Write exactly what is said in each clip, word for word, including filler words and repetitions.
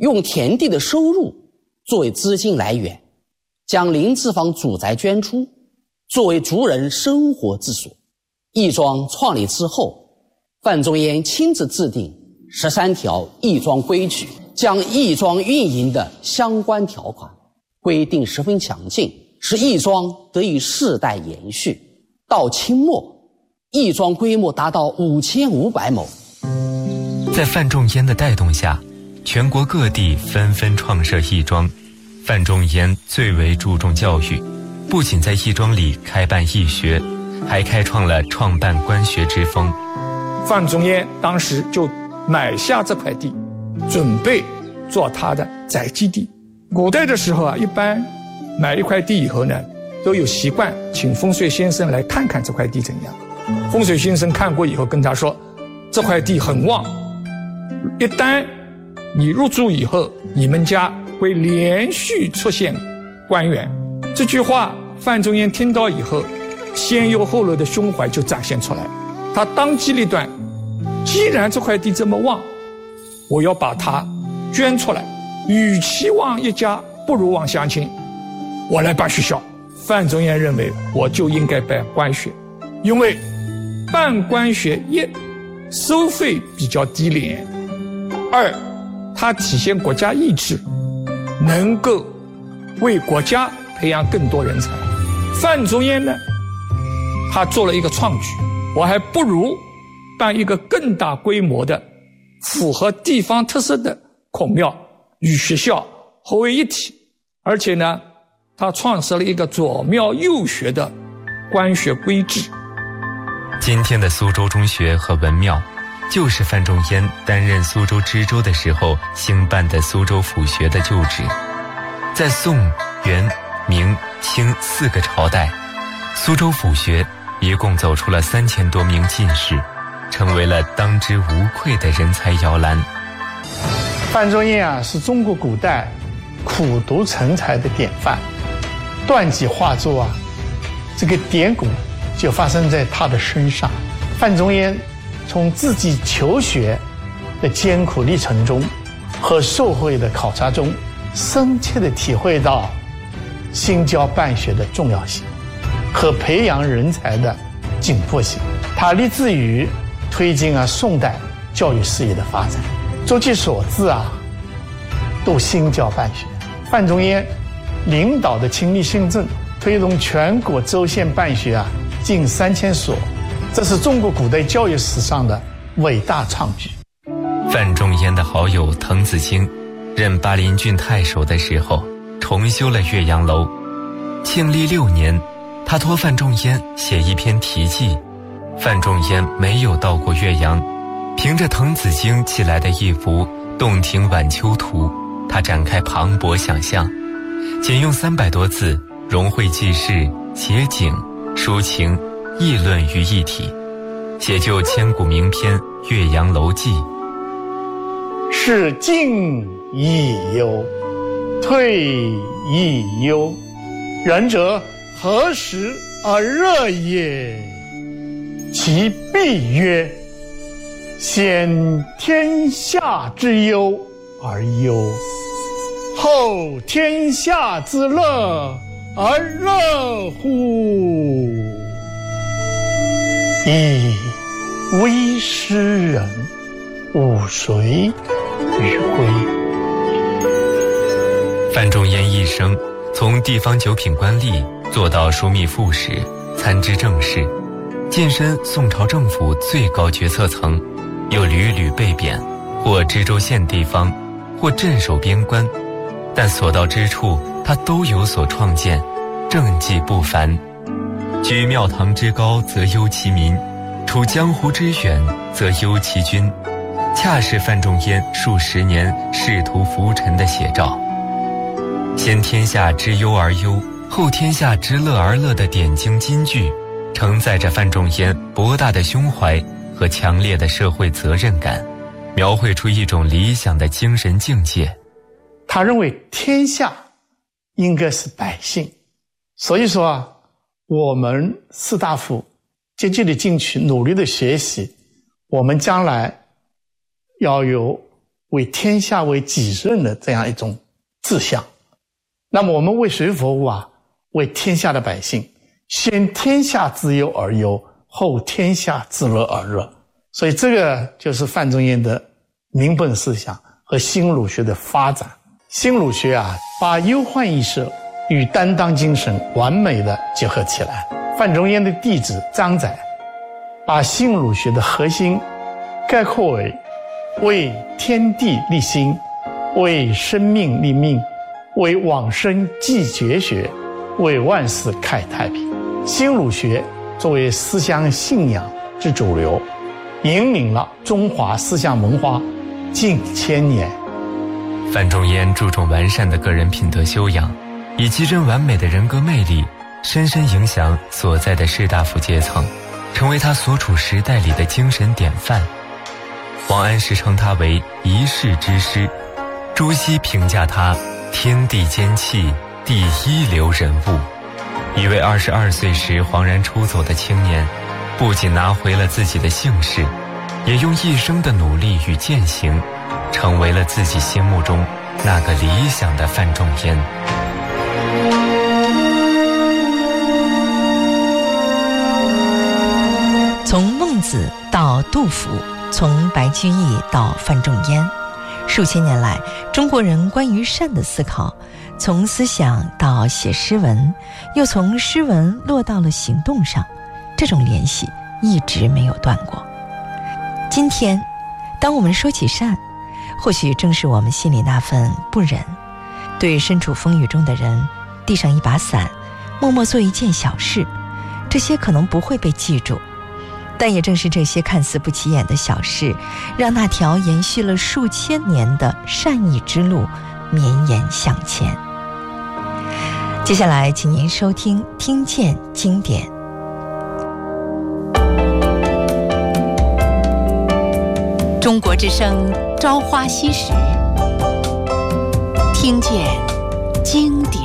用田地的收入作为资金来源，将林子坊祖宅捐出，作为族人生活之所。义庄创立之后，范仲淹亲自制定十三条义庄规矩，将义庄运营的相关条款规定十分详尽，使义庄得以世代延续。到清末，义庄规模达到五千五百亩。 在范仲淹的带动下，全国各地纷纷创设义庄。范仲淹最为注重教育，不仅在义庄里开办义学，还开创了创办官学之风。 范仲淹当时就买下这块地，准备做他的宅基地。古代的时候啊，一般买一块地以后呢，都有习惯请风水先生来看看这块地怎样。风水先生看过以后跟他说，这块地很旺，一旦你入住以后，你们家会连续出现官员。这句话范仲淹听到以后，先忧后乐的胸怀就展现出来。他当机立断，既然这块地这么旺，我要把它捐出来，与其望一家，不如望乡亲，我来办学校。范仲淹认为，我就应该办官学，因为办官学一，收费比较低廉；二，它体现国家意志，能够为国家培养更多人才。范仲淹呢，他做了一个创举，我还不如办一个更大规模的、符合地方特色的孔庙与学校合为一体，而且呢，他创设了一个左庙右学的官学规制。 今天的苏州中学和文庙，就是范仲淹担任苏州知州的时候兴办的苏州府学的旧址。在宋、元、明、清四个朝代，苏州府学一共走出了三千多名进士，成为了当之无愧的人才摇篮。 范仲淹啊，是中国古代苦读成才的典范。断机画作啊，这个典故就发生在他的身上。范仲淹从自己求学的艰苦历程中和社会的考察中，深切地体会到兴教办学的重要性和培养人才的紧迫性。他立志于推进啊宋代教育事业的发展，诸其所至啊，都兴教办学。范仲淹领导的清吏新政，推动全国州县办学啊近三千所，这是中国古代教育史上的伟大创举。 范仲淹的好友滕子京任巴陵郡太守的时候，重修了岳阳楼。庆历六年，他托范仲淹写一篇题记。范仲淹没有到过岳阳，凭着滕子京寄来的一幅《洞庭晚秋图》，他展开磅礴想象，仅用三百多字，融汇记事、写景、抒情、议论于一体，写就千古名篇《岳阳楼记》。 是进亦忧，退亦忧，然则何时而热也？其必曰：先天下之忧而忧，后天下之乐而乐乎？噫！微诗人，吾谁与归？ 范仲淹一生从地方九品官吏做到枢密副使、参知政事，晋升宋朝政府最高决策层，又屡屡被贬，或知州县地方，或镇守边关，但所到之处他都有所创建，政绩不凡。居庙堂之高则忧其民，处江湖之远则忧其君，恰是范仲淹数十年仕途浮沉的写照。先天下之忧而忧，后天下之乐而乐的点睛金句，承载着范仲淹博大的胸怀和强烈的社会责任感，描绘出一种理想的精神境界。 他认为天下应该是百姓，所以说啊，我们士大夫积极的进取，努力的学习，我们将来要有为天下为己任的这样一种志向。那么我们为谁服务啊？为天下的百姓，先天下之忧而忧，后天下之乐而乐。所以这个就是范仲淹的民本思想和新儒学的发展。新儒学啊，把忧患意识与担当精神完美的结合起来。范仲淹的弟子张载把新儒学的核心概括为为天地立心，为生命立命，为往生继绝学，为万世开太平。新儒学作为思想信仰之主流，引领了中华思想文化近千年。 范仲淹注重完善的个人品德修养，以极臻完美的人格魅力，深深影响所在的士大夫阶层，成为他所处时代里的精神典范。王安石称他为一世之师，朱熹评价他天地间气，第一流人物。一位二十二岁时惶然出走的青年，不仅拿回了自己的姓氏，也用一生的努力与践行，成为了自己心目中那个理想的范仲淹。 从孟子到杜甫，从白居易到范仲淹，数千年来，中国人关于善的思考，从思想到写诗文，又从诗文落到了行动上，这种联系一直没有断过。今天，当我们说起善，或许正是我们心里那份不忍，对身处风雨中的人递上一把伞，默默做一件小事，这些可能不会被记住，但也正是这些看似不起眼的小事，让那条延续了数千年的善意之路绵延向前。接下来请您收听听见经典。中国之声朝花夕拾，听见经典。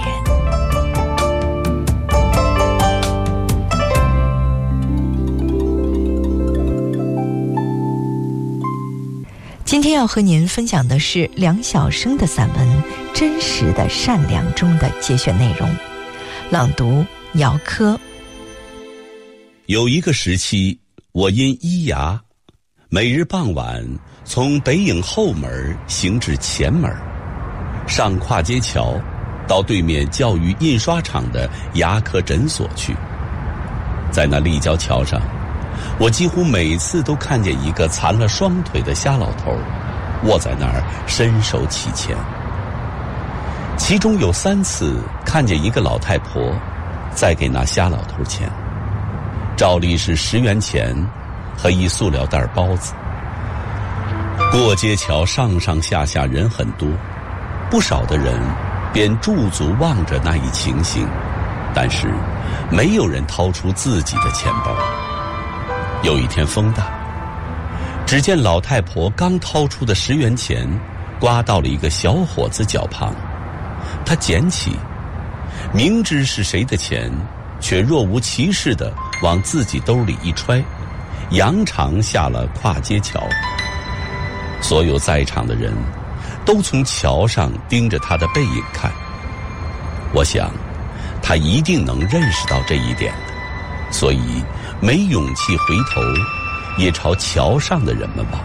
今天要和您分享的是梁晓声的散文《真实的善良》中的节选内容，朗读姚科。 有一个时期，我因医牙，每日傍晚从北影后门行至前门，上跨街桥，到对面教育印刷厂的牙科诊所去。在那立交桥上，我几乎每次都看见一个残了双腿的瞎老头卧在那儿伸手乞钱。其中有三次看见一个老太婆在给那瞎老头钱，照例是十元钱和一塑料袋包子。过街桥上上下下人很多，不少的人便驻足望着那一情形，但是没有人掏出自己的钱包。有一天风大，只见老太婆刚掏出的十元钱刮到了一个小伙子脚旁，她捡起，明知是谁的钱，却若无其事地往自己兜里一揣，扬长下了跨街桥。所有在场的人都从桥上盯着他的背影看，我想他一定能认识到这一点的，所以没勇气回头，也朝桥上的人们望。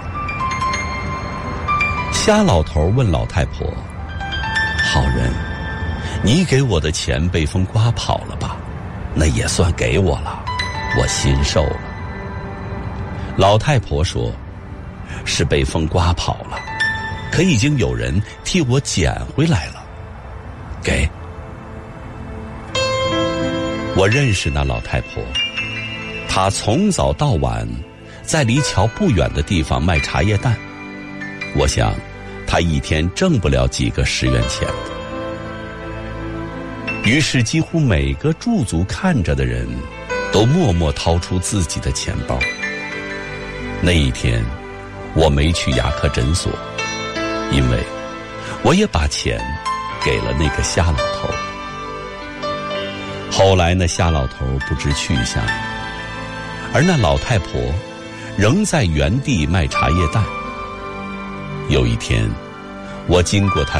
瞎老头问老太婆：“好人，你给我的钱被风刮跑了吧？那也算给我了，我心受了。”老太婆说：“是被风刮跑了，可已经有人替我捡回来了，给。”我认识那老太婆，她从早到晚在离桥不远的地方卖茶叶蛋，我想她一天挣不了几个十元钱的。于是几乎每个驻足看着的人都默默掏出自己的钱包。那一天我没去牙科诊所，因为我也把钱给了那个瞎老头。后来那瞎老头不知去向，而那老太婆仍在原地卖茶叶蛋。 有一天，我经过他